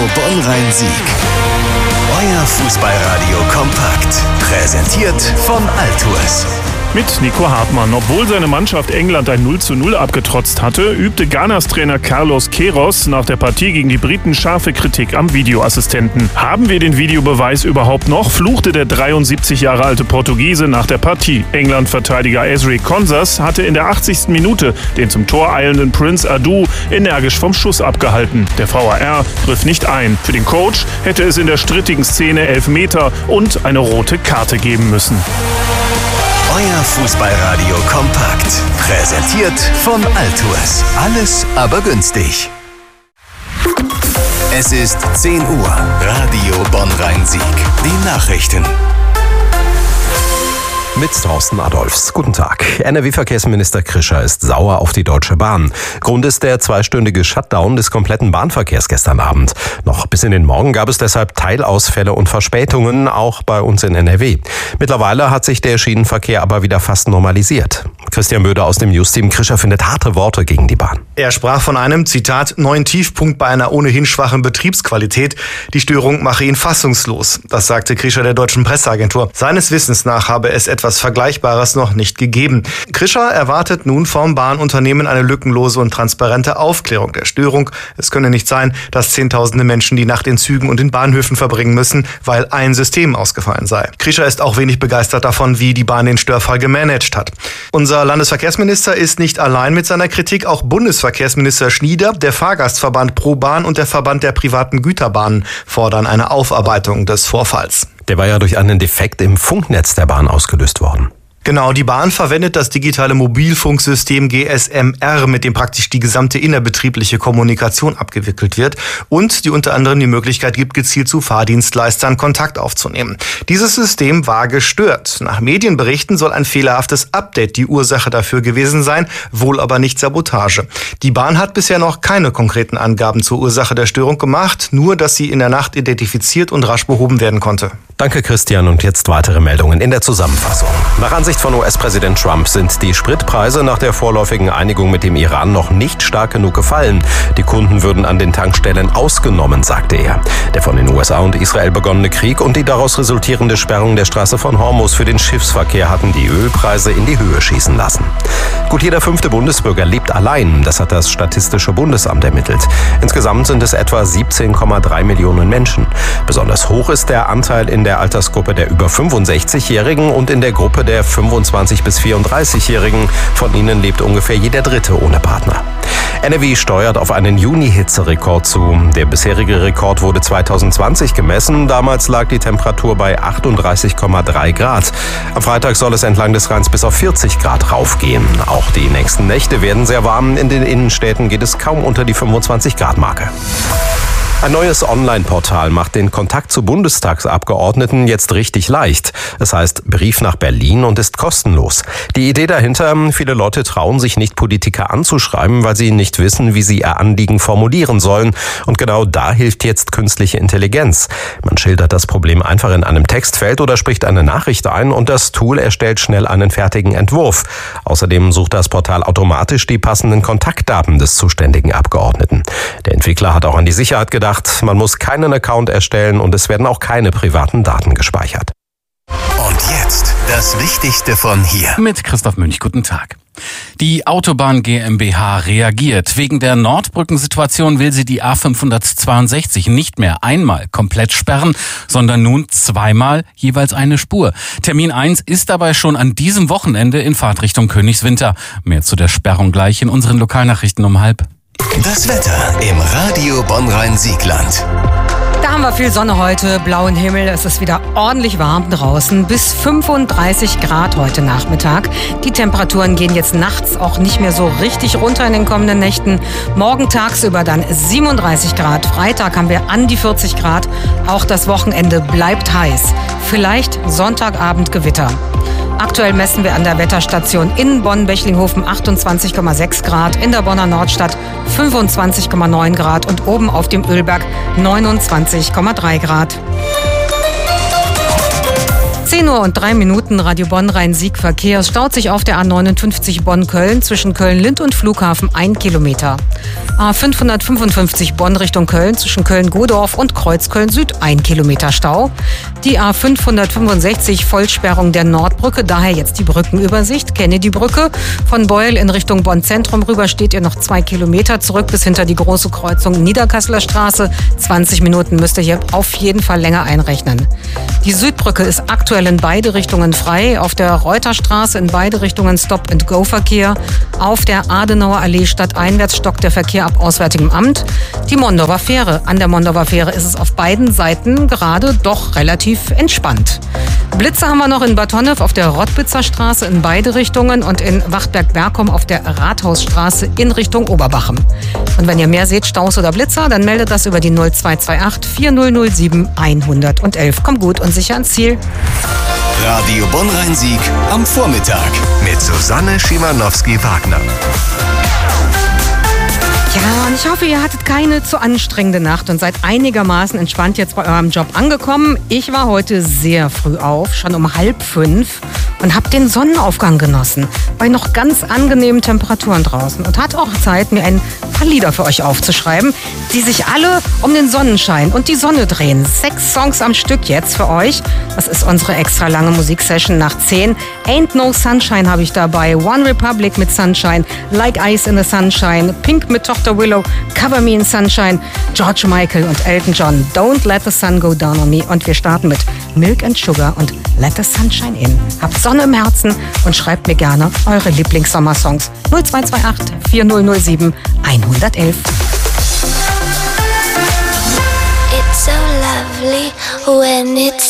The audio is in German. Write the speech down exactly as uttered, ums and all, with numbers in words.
Bonn-Rhein-Sieg. Euer Fußballradio kompakt. Präsentiert von Altours. Mit Nico Hartmann. Obwohl seine Mannschaft England ein null zu null abgetrotzt hatte, übte Ghanas Trainer Carlos Queiroz nach der Partie gegen die Briten scharfe Kritik am Videoassistenten. Haben wir den Videobeweis überhaupt noch? Fluchte der dreiundsiebzig Jahre alte Portugiese nach der Partie. England-Verteidiger Ezri Konsa hatte in der achtzigsten Minute den zum Tor eilenden Prince Adu energisch vom Schuss abgehalten. Der V A R griff nicht ein. Für den Coach hätte es in der strittigen Szene Elfmeter und eine rote Karte geben müssen. Euer Fußballradio kompakt. Präsentiert von Altours. Alles aber günstig. Es ist zehn Uhr. Radio Bonn-Rhein-Sieg. Die Nachrichten. Mit Thorsten Adolfs. Guten Tag. N R W-Verkehrsminister Krischer ist sauer auf die Deutsche Bahn. Grund ist der zweistündige Shutdown des kompletten Bahnverkehrs gestern Abend. Noch bis in den Morgen gab es deshalb Teilausfälle und Verspätungen, auch bei uns in N R W. Mittlerweile hat sich der Schienenverkehr aber wieder fast normalisiert. Christian Böder aus dem News-Team. Krischer findet harte Worte gegen die Bahn. Er sprach von einem, Zitat, neuen Tiefpunkt bei einer ohnehin schwachen Betriebsqualität. Die Störung mache ihn fassungslos. Das sagte Krischer der deutschen Presseagentur. Seines Wissens nach habe es etwas Vergleichbares noch nicht gegeben. Krischer erwartet nun vom Bahnunternehmen eine lückenlose und transparente Aufklärung der Störung. Es könne nicht sein, dass Zehntausende Menschen die Nacht in Zügen und in Bahnhöfen verbringen müssen, weil ein System ausgefallen sei. Krischer ist auch wenig begeistert davon, wie die Bahn den Störfall gemanagt hat. Unser Landesverkehrsminister ist nicht allein mit seiner Kritik. Auch Bundesverkehrsminister Schnieder, der Fahrgastverband ProBahn und der Verband der privaten Güterbahnen fordern eine Aufarbeitung des Vorfalls. Der war ja durch einen Defekt im Funknetz der Bahn ausgelöst worden. Genau, die Bahn verwendet das digitale Mobilfunksystem G S M R, mit dem praktisch die gesamte innerbetriebliche Kommunikation abgewickelt wird und die unter anderem die Möglichkeit gibt, gezielt zu Fahrdienstleistern Kontakt aufzunehmen. Dieses System war gestört. Nach Medienberichten soll ein fehlerhaftes Update die Ursache dafür gewesen sein, wohl aber nicht Sabotage. Die Bahn hat bisher noch keine konkreten Angaben zur Ursache der Störung gemacht, nur dass sie in der Nacht identifiziert und rasch behoben werden konnte. Danke, Christian. Und jetzt weitere Meldungen in der Zusammenfassung. Nach Ansicht von U S-Präsident Trump sind die Spritpreise nach der vorläufigen Einigung mit dem Iran noch nicht stark genug gefallen. Die Kunden würden an den Tankstellen ausgenommen, sagte er. Der von den U S A und Israel begonnene Krieg und die daraus resultierende Sperrung der Straße von Hormuz für den Schiffsverkehr hatten die Ölpreise in die Höhe schießen lassen. Gut jeder fünfte Bundesbürger lebt allein. Das hat das Statistische Bundesamt ermittelt. Insgesamt sind es etwa siebzehn Komma drei Millionen Menschen. Besonders hoch ist der Anteil in der Altersgruppe der über fünfundsechzigjährigen und in der Gruppe der fünfundzwanzig- bis vierunddreißigjährigen. Von ihnen lebt ungefähr jeder Dritte ohne Partner. N R W steuert auf einen Juni-Hitzerekord zu. Der bisherige Rekord wurde zweitausendzwanzig gemessen. Damals lag die Temperatur bei achtunddreißig Komma drei Grad. Am Freitag soll es entlang des Rheins bis auf vierzig Grad raufgehen. Auch die nächsten Nächte werden sehr warm. In den Innenstädten geht es kaum unter die fünfundzwanzig Grad Marke. Ein neues Online-Portal macht den Kontakt zu Bundestagsabgeordneten jetzt richtig leicht. Es heißt Brief nach Berlin und ist kostenlos. Die Idee dahinter, viele Leute trauen sich nicht, Politiker anzuschreiben, weil sie nicht wissen, wie sie ihr Anliegen formulieren sollen. Und genau da hilft jetzt künstliche Intelligenz. Man schildert das Problem einfach in einem Textfeld oder spricht eine Nachricht ein und das Tool erstellt schnell einen fertigen Entwurf. Außerdem sucht das Portal automatisch die passenden Kontaktdaten des zuständigen Abgeordneten. Der Entwickler hat auch an die Sicherheit gedacht. Man muss keinen Account erstellen und es werden auch keine privaten Daten gespeichert. Und jetzt das Wichtigste von hier. Mit Christoph Münch, guten Tag. Die Autobahn GmbH reagiert. Wegen der Nordbrückensituation will sie die A fünfhundertzweiundsechzig nicht mehr einmal komplett sperren, sondern nun zweimal jeweils eine Spur. Termin eins ist dabei schon an diesem Wochenende in Fahrtrichtung Königswinter. Mehr zu der Sperrung gleich in unseren Lokalnachrichten um halb. Das Wetter im Radio Bonn-Rhein-Siegland. Da haben wir viel Sonne heute, blauen Himmel, es ist wieder ordentlich warm draußen, bis fünfunddreißig Grad heute Nachmittag. Die Temperaturen gehen jetzt nachts auch nicht mehr so richtig runter in den kommenden Nächten. Morgen tagsüber dann siebenunddreißig Grad, Freitag haben wir an die vierzig Grad. Auch das Wochenende bleibt heiß, vielleicht Sonntagabend Gewitter. Aktuell messen wir an der Wetterstation in Bonn-Bechlinghofen achtundzwanzig Komma sechs Grad, in der Bonner Nordstadt fünfundzwanzig Komma neun Grad und oben auf dem Ölberg neunundzwanzig Komma drei Grad. zehn Uhr und drei Minuten, Radio Bonn-Rhein-Sieg Verkehr. Es staut sich auf der A neunundfünfzig Bonn-Köln zwischen Köln-Lind und Flughafen ein Kilometer. A fünfhundertfünfundfünfzig Bonn Richtung Köln zwischen Köln-Godorf und Kreuzköln-Süd ein Kilometer Stau. Die A fünfhundertfünfundsechzig Vollsperrung der Nordbrücke, daher jetzt die Brückenübersicht. Kennedy-Brücke von Beul in Richtung Bonn-Zentrum rüber steht ihr noch zwei Kilometer zurück bis hinter die große Kreuzung Niederkasseler Straße. zwanzig Minuten müsst ihr hier auf jeden Fall länger einrechnen. Die Südbrücke ist aktuell in beide Richtungen frei. Auf der Reuterstraße in beide Richtungen Stop-and-Go-Verkehr. Auf der Adenauer Allee stadteinwärts stockt der Verkehr ab Auswärtigem Amt. Die Mondorfer Fähre. An der Mondorfer Fähre ist es auf beiden Seiten gerade doch relativ entspannt. Blitze haben wir noch in Bad Honnef auf der Rottbitzer Straße in beide Richtungen und in Wachtberg-Berkom auf der Rathausstraße in Richtung Oberbachem. Und wenn ihr mehr seht, Staus oder Blitzer, dann meldet das über die null zwei zwei acht vier null null sieben eins eins eins. Kommt gut und sicher ans Ziel. Radio Bonn-Rhein-Sieg am Vormittag mit Susanne Schimanowski-Wagner. Ja, und ich hoffe, ihr hattet keine zu anstrengende Nacht und seid einigermaßen entspannt jetzt bei eurem Job angekommen. Ich war heute sehr früh auf, schon um halb fünf, und habe den Sonnenaufgang genossen bei noch ganz angenehmen Temperaturen draußen und hatte auch Zeit, mir ein paar Lieder für euch aufzuschreiben, die sich alle um den Sonnenschein und die Sonne drehen. Sechs Songs am Stück jetzt für euch. Das ist unsere extra lange Musiksession nach zehn. Ain't No Sunshine habe ich dabei, One Republic mit Sunshine, Like Ice in the Sunshine, Pink mit Tochter Willow, Cover Me in Sunshine, George Michael und Elton John, Don't Let the Sun Go Down on Me. Und wir starten mit Milk and Sugar und Let the Sunshine In. Habt Sonne im Herzen und schreibt mir gerne eure Lieblingssommersongs. null zwei zwei acht vier null null sieben eins eins eins. It's so lovely when it's